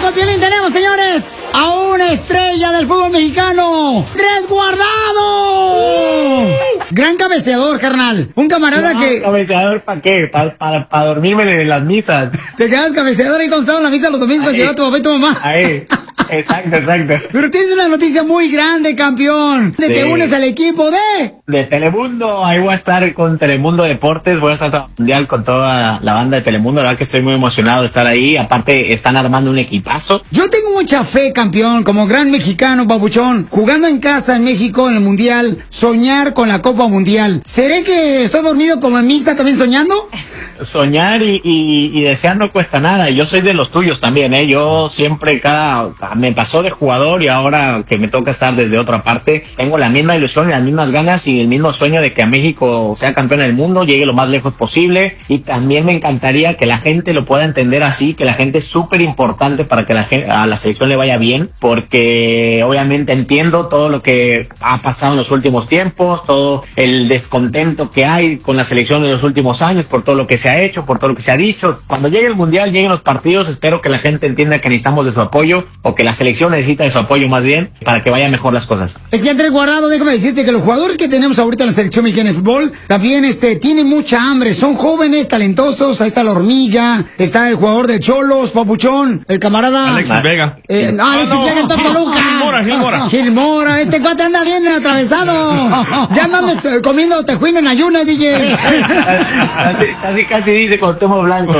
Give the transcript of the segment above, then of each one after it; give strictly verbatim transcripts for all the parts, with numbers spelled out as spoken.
de Piolín tenemos, señores, a una estrella del fútbol mexicano, Andrés Guardado. Gran cabeceador, carnal. Un camarada no, que... ¿Cabeceador para qué? Para pa, pa dormirme en las misas. Te quedas cabeceador ahí cuando estaba en la misa los domingos cuando llevaba tu papá y tu mamá. Ahí. Exacto, exacto. Pero tienes una noticia muy grande, campeón. Sí. Te unes al equipo de... De Telemundo. Ahí voy a estar con Telemundo Deportes. Voy a estar mundial con toda la banda de Telemundo. La verdad que estoy muy emocionado de estar ahí. Aparte, están armando un equipazo. Yo tengo mucha fe, campeón, como gran mexicano, babuchón. Jugando en casa en México, en el Mundial. Soñar con la Copa Mundial. ¿Seré que estoy dormido como en misa también soñando? Soñar y, y, y desear no cuesta nada. Yo soy de los tuyos también, ¿eh? Yo siempre cada... Me pasó de jugador y ahora que me toca estar desde otra parte, tengo la misma ilusión y las mismas ganas y el mismo sueño de que a México sea campeón del mundo, llegue lo más lejos posible, y también me encantaría que la gente lo pueda entender así, que la gente es súper importante para que la gente, a la selección le vaya bien, porque obviamente entiendo todo lo que ha pasado en los últimos tiempos, todo el descontento que hay con la selección en los últimos años, por todo lo que se ha hecho, por todo lo que se ha dicho. Cuando llegue el Mundial, lleguen los partidos, espero que la gente entienda que necesitamos de su apoyo, o que la selección necesita de su apoyo más bien, para que vayan mejor las cosas. Es que Andrés Guardado, déjame decirte que los jugadores que tenemos ahorita en la selección mexicana de fútbol también este, tienen mucha hambre, son jóvenes, talentosos. Ahí está la Hormiga, está el jugador de Cholos, Papuchón, el camarada Alexis Vega. Eh, no, Alexis no, no. Vega, el Toluca. Gil Mora, Gil Mora. Gil Mora, este cuate anda bien atravesado. Ya andan este, comiendo tejuino en ayunas, D J. Casi, casi, casi dice con tomo blanco.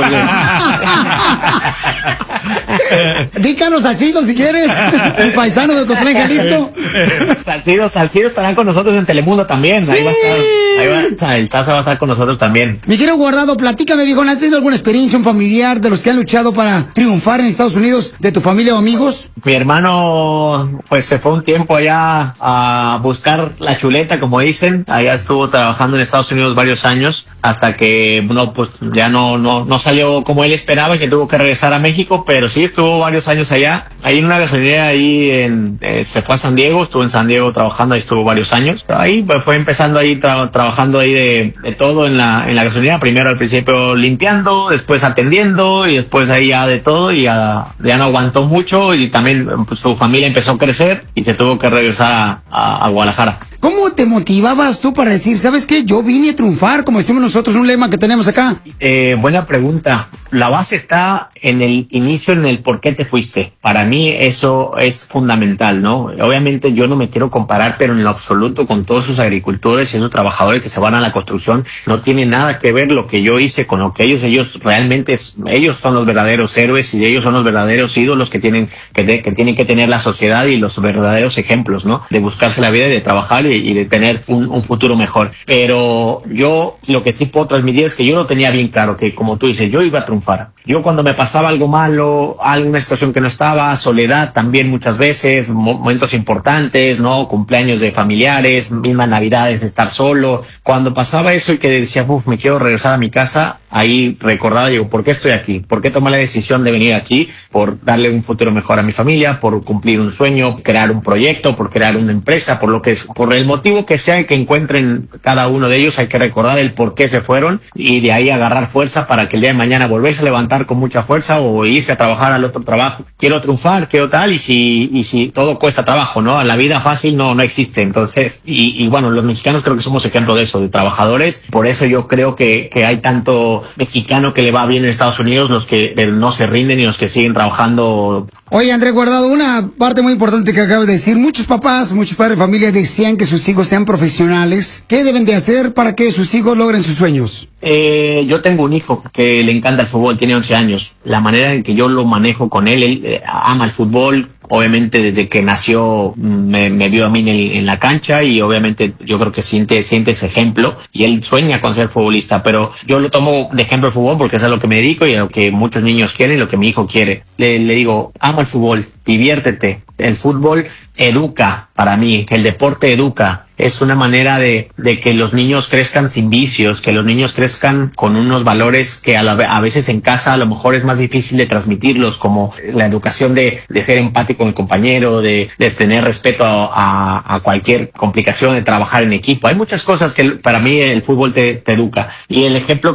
Dícanos Salcido si quieres, un paisano de Ocotlán, Jalisco. Salcido, Salcido estarán con nosotros en Telemundo también. Sí. Ahí va a estar, ahí va a estar, el Sasa va a estar con nosotros también. Mi querido Guardado, platícame, viejo, ¿has tenido alguna experiencia, un familiar de los que han luchado para triunfar en Estados Unidos, de tu familia o amigos? Mi hermano, pues se fue un tiempo allá a buscar la chuleta, como dicen. Allá estuvo trabajando en Estados Unidos varios años, hasta que, no, pues ya no, no, no salió como él esperaba y que tuvo que regresar a México, pero sí estuvo varios años allá. Ahí en una gasolinera, ahí en, eh, se fue a San Diego, estuvo en San Diego trabajando, ahí estuvo varios años. Ahí pues, fue empezando ahí, tra trabajando ahí de, de todo en la, en la gasolinera. Primero al principio limpiando, después atendiendo y después ahí ya de todo, y ya, ya no aguantó mucho y también pues, su familia empezó a crecer y se tuvo que regresar a, a, a Guadalajara. ¿Cómo te motivabas tú para decir, sabes qué, yo vine a triunfar, como decimos nosotros, un lema que tenemos acá? Eh, buena pregunta. La base está en el inicio, en el por qué te fuiste. Para mí eso es fundamental, ¿no? Obviamente yo no me quiero comparar, pero en lo absoluto con todos esos agricultores y esos trabajadores que se van a la construcción, no tiene nada que ver lo que yo hice con lo que ellos, ellos realmente, es, ellos son los verdaderos héroes y ellos son los verdaderos ídolos que tienen que, de, que tienen que tener la sociedad y los verdaderos ejemplos, ¿no? De buscarse la vida y de trabajar y, y de tener un, un futuro mejor. Pero yo lo que sí puedo transmitir es que yo lo tenía bien claro, que como tú dices, yo iba a triunfar. Yo cuando me pasaba algo malo, alguna situación que no estaba, soledad también muchas veces, momentos importantes, ¿no? Cumpleaños de familiares, mismas navidades, estar solo. Cuando pasaba eso y que decía, uff, me quiero regresar a mi casa, ahí recordaba, digo, ¿por qué estoy aquí? ¿Por qué tomé la decisión de venir aquí? Por darle un futuro mejor a mi familia, por cumplir un sueño, crear un proyecto, por crear una empresa, por lo que es, por el motivo que sea que encuentren cada uno de ellos, hay que recordar el por qué se fueron y de ahí agarrar fuerza para que el día de mañana volverse a levantar con mucha fuerza o irse a trabajar al otro trabajo. Quiero triunfar, quiero tal, y si, y si todo cuesta trabajo, ¿no? La vida fácil no, no existe. Entonces, y, y bueno, los mexicanos creo que somos ejemplo de eso, de trabajadores. Por eso yo creo que, que hay tanto mexicano que le va bien en Estados Unidos, los que no se rinden y los que siguen trabajando. Oye, Andrés Guardado, una parte muy importante que acabas de decir, muchos papás, muchos padres de familia desean que sus hijos sean profesionales. ¿Qué deben de hacer para que sus hijos logren sus sueños? Eh, yo tengo un hijo que le encanta el fútbol, tiene once años. La manera en que yo lo manejo con él, él eh, ama el fútbol. Obviamente desde que nació me, me vio a mí en, el, en la cancha y obviamente yo creo que siente, siente ese ejemplo y él sueña con ser futbolista, pero yo lo tomo de ejemplo el fútbol porque es a lo que me dedico y a lo que muchos niños quieren y lo que mi hijo quiere. Le, le digo, ama el fútbol, diviértete. El fútbol educa, para mí, el deporte educa. Es una manera de, de que los niños crezcan sin vicios, que los niños crezcan con unos valores que a, la, a veces en casa a lo mejor es más difícil de transmitirlos, como la educación de, de ser empático con el compañero, de, de tener respeto a, a, a cualquier complicación, de trabajar en equipo. Hay muchas cosas que para mí el fútbol te, te educa. Y el ejemplo